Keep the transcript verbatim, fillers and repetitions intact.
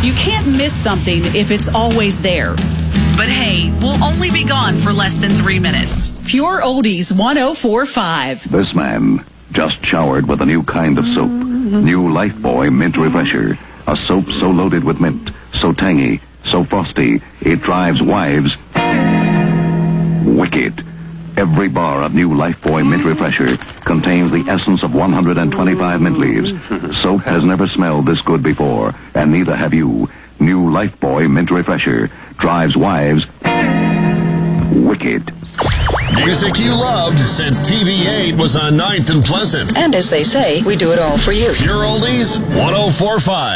You can't miss something if it's always there. But hey, we'll only be gone for less than three minutes. Pure Oldies one oh four point five. This man just showered with a new kind of soap. New Lifebuoy Mint Refresher. A soap so loaded with mint, so tangy, so frosty, it drives wives wicked. Every bar of new Lifebuoy Mint Refresher contains the essence of one hundred twenty-five mint leaves. Soap has never smelled this good before, and neither have you. New Lifebuoy Mint Refresher drives wives wicked. Music you loved since T V eight was on ninth and Pleasant. And as they say, we do it all for you. Pure Oldies one oh four point five.